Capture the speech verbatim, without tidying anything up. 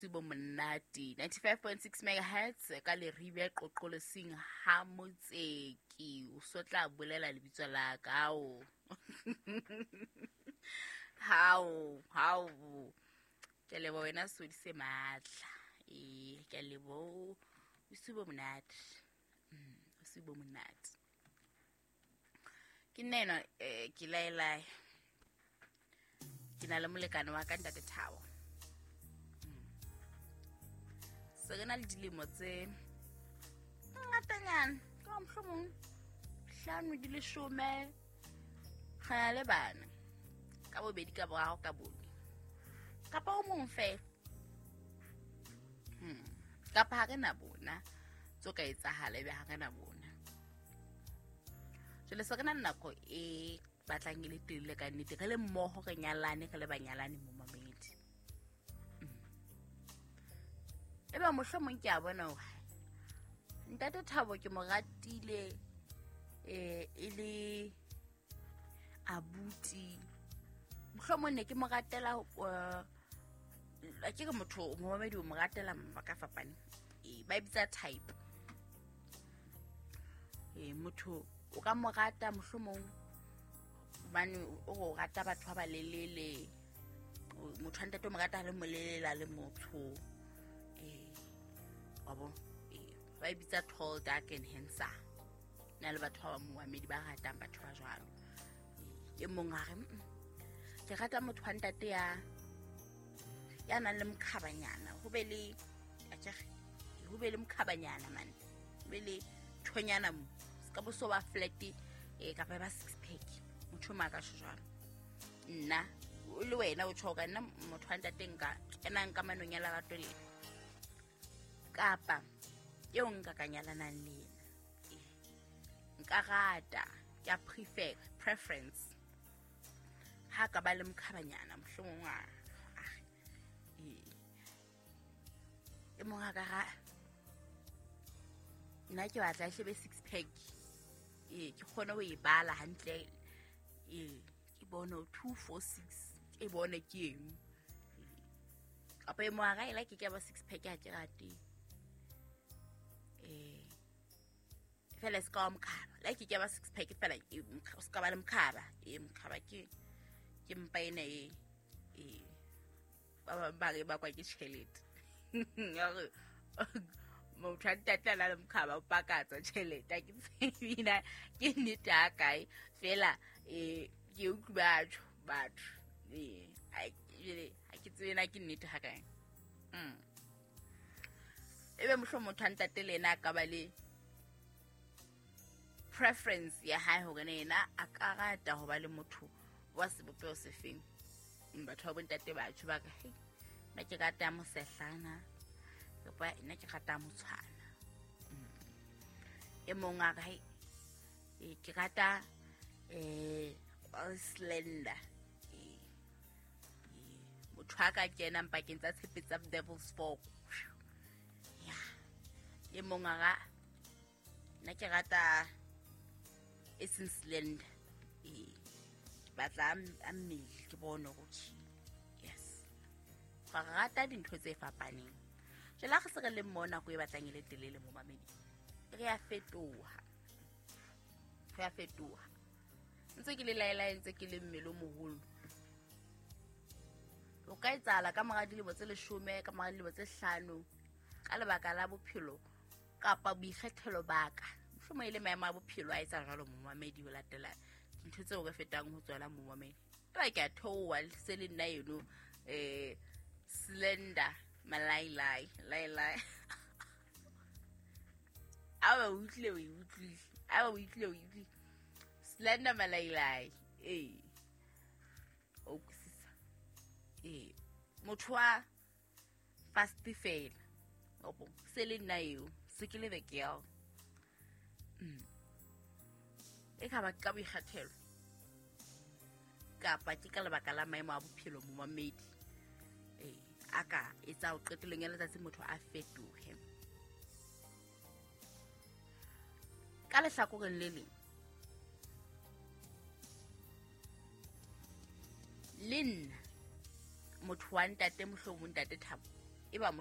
Bo monate ninety-five point six megahertz ka le ribe qoqolosing ha motseki o sotla bolela lebitso la ka o how how ke le bona so di se matla e ke le bo o subo monate mm o subo monate ke nena ke laela ke na le molekane wa ka Ntate Thabo Segena le dilemo tse ngatanyana ka mohlomong hlano di leshome ga le bana ka bobedi ka boraro ka bone kapa o mong fe hmm kapa ha rena bona tsoka etsahala be ha rena bona jole segena nako e batlang ile tile ka nnete re le mmoho re nyalane re le banyalane mo mamedi eba mohlomong ke a bona hore Ntate Thabo ke mo ratile eh ile abuti mohlomong ne ke mo ratela a ke ke motho mo mamedi o mo ratela maka fapane e ba bitsa type e motho o ka mo rata mohlomong bane o rata batho ba lelele motho Ntate o mo rata le molelela le motho abo ba bitsa tall dark and handsome na le batho ba mo amedi ba ratang batho ba jwalo e mong a re ke rata motho wa Ntate ya ya nang le mkhabanyana ho be le a tshe ho be le mkhabanyana man be le thonyana mo ska bo so ba flat e ka ba six pack motho ma ka jwalo nna le wena o tshoka nna motho wa Ntate nka kenang ka manong ya lerato le kapa yo nka kanyalana le nka rata ya prefer preference ha ka ba le mkhabanyana mohlomong a e mo ga ga nna ke batla shebe six pack e ke khona o e bala hantle e ke bona two four six ke bona ke eng apa e mo ga ile ke ke ba six pack ya tshirati eh fela ska umkhaba like ke ba six pack fela ska ba le mkhaba e mkhaba ke ke mpaine e e ba ba ba kwa ke chelete ngare mo tshwantata la mkhaba o pakatsa chelete ke tsebina ke nita kae fela e ke utlwa batho batho e ai jele ha ke tsena ke nita ha kae mm ebe mohlomong Ntate lena ka ba le preference ya hae hore nena a ka rata ho ba le motho wa sebopeo se feng batho ba Ntate ba tshwa ka he na ke rata mo sehlana kapa nna ke rata mo tshwana e mong a ga e ke rata eh slender e motho ka kena mpakeng tsa tshepetsa devil's fork e monga na ke rata essence land e batla ammele ke bona ukuthi yes ga rata dintho tse fapaneng jela ga se re le mona go e batlang ile telele mo mamedi re a fetoha re a fetoha ntse ke le laela ntse ke le mmelo moholo o ka etsala ka mora dilemo tse leshome ka mora dilemo tse hlano ka lebaka la bophelo kapa boikgethelo baka mohlomong ile maemo a bophelo a etsa jalo mo mamedi o latela dintho tseo re fetang ho tswela mo mamedi ba ke a thowa se le nna yeno eh slender malailai lailai awa utlile o utlile awa utlile o utlile slender malailai eh o kusisa eh motho wa fast fela opo se le nna yo se ke le be ke ya mm e ka ba ka boikgethelo kapa ke ka lebaka la maemo a bophelo mo mamedi eh aka etsa o qeteleng ya letsatsi motho a fetohe ka lehlakoreng le leng le nna motho wa Ntate mohlomong Ntate Thabo e ba